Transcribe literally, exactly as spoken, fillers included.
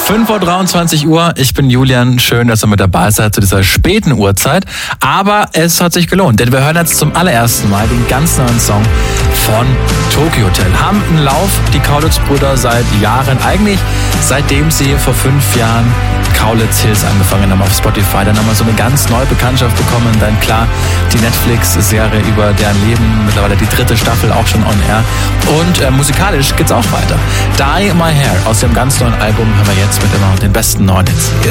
fünf Uhr dreiundzwanzig Uhr, ich bin Julian, schön, dass ihr mit dabei seid zu dieser späten Uhrzeit, aber es hat sich gelohnt, denn wir hören jetzt zum allerersten Mal den ganz neuen Song von Tokyo Hotel. Haben einen Lauf, die Kaulitz-Brüder, seit Jahren, eigentlich seitdem sie vor fünf Jahren Kaulitz Hills angefangen haben auf Spotify, dann haben wir so eine ganz neue Bekanntschaft bekommen, dann klar die Netflix-Serie über deren Leben, mittlerweile die dritte Staffel auch schon on air und äh, musikalisch geht's auch weiter. Dye My Hair aus dem ganz neuen Album hören wir jetzt mit immer den besten neuen Hits. Hier